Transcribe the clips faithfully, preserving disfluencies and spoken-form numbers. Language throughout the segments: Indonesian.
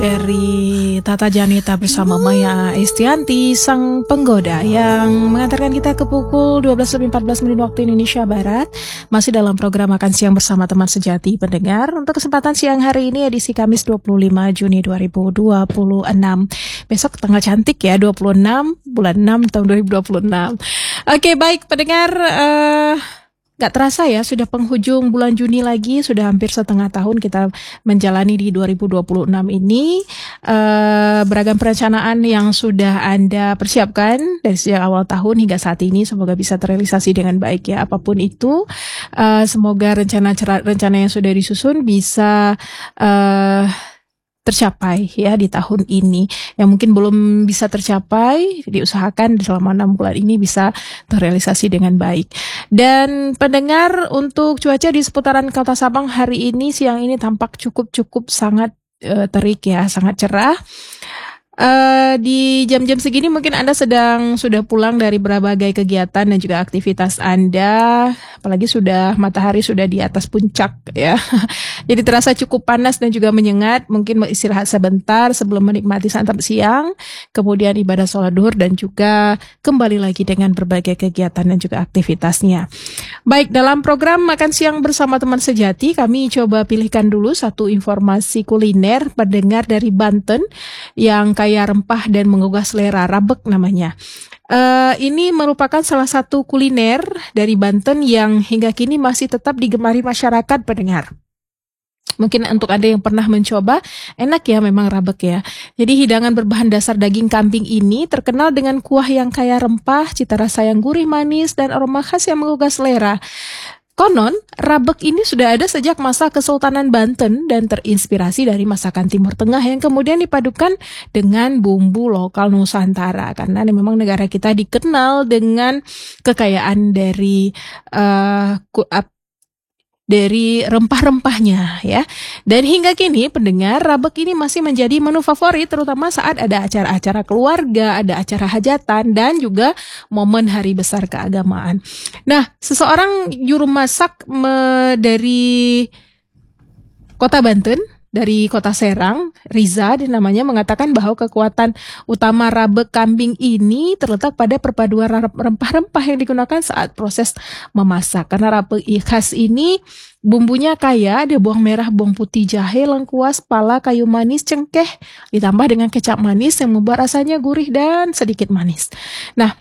dari Tata Janita bersama Maya Estianti, sang penggoda, yang mengantarkan kita ke pukul dua belas lebih empat belas menit waktu Indonesia Barat. Masih dalam program Makan Siang bersama teman sejati pendengar. Untuk kesempatan siang hari ini edisi Kamis dua puluh lima Juni dua ribu dua puluh enam. Besok tanggal cantik ya, dua puluh enam bulan enam tahun dua ribu dua puluh enam. Oke, baik pendengar, uh, gak terasa ya, sudah penghujung bulan Juni lagi, sudah hampir setengah tahun kita menjalani di dua ribu dua puluh enam ini. Uh, beragam perencanaan yang sudah Anda persiapkan dari sejak awal tahun hingga saat ini, semoga bisa terrealisasi dengan baik ya, apapun itu. Uh, semoga rencana-rencana yang sudah disusun bisa uh, tercapai ya di tahun ini. Yang mungkin belum bisa tercapai, diusahakan selama enam bulan ini bisa terrealisasi dengan baik. Dan pendengar, untuk cuaca di seputaran Kota Sabang hari ini, siang ini tampak cukup-cukup sangat uh, terik ya, sangat cerah. Uh, di jam-jam segini mungkin Anda sedang sudah pulang dari berbagai kegiatan dan juga aktivitas Anda, apalagi sudah matahari sudah di atas puncak ya. Jadi terasa cukup panas dan juga menyengat. Mungkin mau istirahat sebentar sebelum menikmati santap siang, kemudian ibadah sholat duhur, dan juga kembali lagi dengan berbagai kegiatan dan juga aktivitasnya. Baik, dalam program Makan Siang bersama teman sejati, kami coba pilihkan dulu satu informasi kuliner pendengar dari Banten yang kaya rempah dan menggugah selera, rabek namanya. Uh, ini merupakan salah satu kuliner dari Banten yang hingga kini masih tetap digemari masyarakat pendengar. Mungkin untuk Anda yang pernah mencoba, enak ya memang rabek ya. Jadi hidangan berbahan dasar daging kambing ini terkenal dengan kuah yang kaya rempah, cita rasa yang gurih manis, dan aroma khas yang menggugah selera. Konon, rabek ini sudah ada sejak masa Kesultanan Banten dan terinspirasi dari masakan Timur Tengah yang kemudian dipadukan dengan bumbu lokal Nusantara. Karena memang negara kita dikenal dengan kekayaan dari uh, dari rempah-rempahnya ya. Dan hingga kini pendengar, rabek ini masih menjadi menu favorit, terutama saat ada acara-acara keluarga, ada acara hajatan, dan juga momen hari besar keagamaan. Nah, seseorang juru masak me, dari Kota Banten, dari Kota Serang, Riza dan namanya, mengatakan bahwa kekuatan utama rabek kambing ini terletak pada perpaduan rempah-rempah yang digunakan saat proses memasak. Karena rabek khas ini bumbunya kaya, ada bawang merah, bawang putih, jahe, lengkuas, pala, kayu manis, cengkeh, ditambah dengan kecap manis yang membuat rasanya gurih dan sedikit manis. Nah,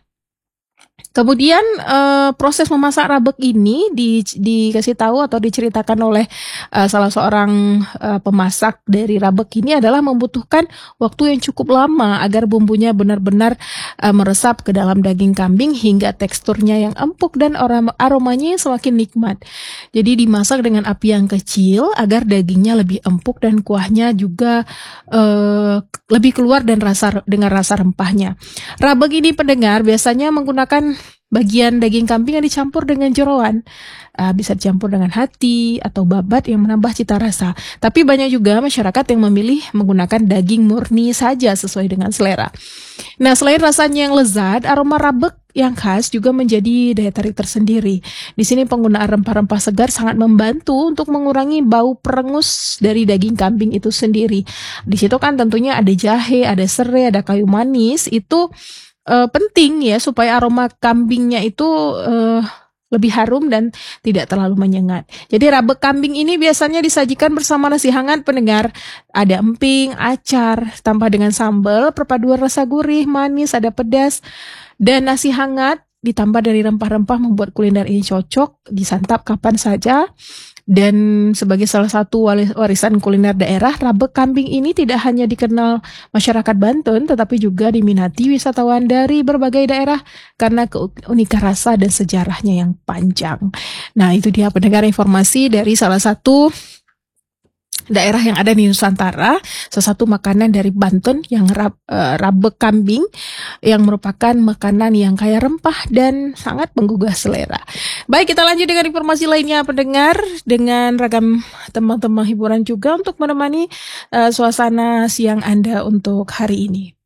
kemudian uh, proses memasak rabek ini di, dikasih tahu atau diceritakan oleh uh, salah seorang uh, pemasak dari rabek ini adalah membutuhkan waktu yang cukup lama agar bumbunya benar-benar uh, meresap ke dalam daging kambing hingga teksturnya yang empuk dan aroma, aromanya yang semakin nikmat. Jadi dimasak dengan api yang kecil agar dagingnya lebih empuk dan kuahnya juga uh, lebih keluar dan rasa dengan rasa rempahnya. Rabek ini pendengar biasanya menggunakan bagian daging kambing yang dicampur dengan jeroan. Uh, bisa dicampur dengan hati atau babat yang menambah cita rasa. Tapi banyak juga masyarakat yang memilih menggunakan daging murni saja sesuai dengan selera. Nah, selain rasanya yang lezat, aroma rabek yang khas juga menjadi daya tarik tersendiri. Di sini penggunaan rempah-rempah segar sangat membantu untuk mengurangi bau perengus dari daging kambing itu sendiri. Di situ kan tentunya ada jahe, ada serai, ada kayu manis. Itu Uh, penting ya supaya aroma kambingnya itu uh, lebih harum dan tidak terlalu menyengat. Jadi rabek kambing ini biasanya disajikan bersama nasi hangat pendengar. Ada emping, acar, tambah dengan sambal, perpaduan rasa gurih, manis, ada pedas, dan nasi hangat ditambah dari rempah-rempah membuat kuliner ini cocok disantap kapan saja. Dan sebagai salah satu warisan kuliner daerah, rabek kambing ini tidak hanya dikenal masyarakat Banten, tetapi juga diminati wisatawan dari berbagai daerah karena keunikan rasa dan sejarahnya yang panjang. Nah, itu dia pendengar informasi dari salah satu daerah yang ada di Nusantara, sesuatu makanan dari Banten yang rab, uh, rabek kambing, yang merupakan makanan yang kaya rempah dan sangat menggugah selera. Baik, kita lanjut dengan informasi lainnya pendengar, dengan ragam teman-teman hiburan juga untuk menemani uh, suasana siang Anda untuk hari ini.